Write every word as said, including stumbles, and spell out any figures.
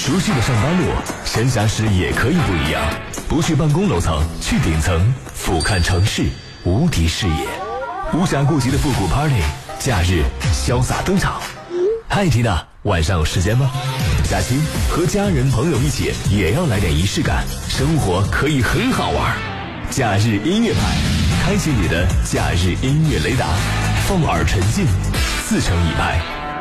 熟悉的上班路，闲暇时也可以不一样。不去办公楼层，去顶层，俯瞰城市无敌视野。无暇顾及的复古 party， 假日潇洒登场。嗨，缇娜，晚上有时间吗？假期和家人朋友一起，也要来点仪式感，生活可以很好玩。假日音乐派，开启你的假日音乐雷达，放耳沉浸，自成一派。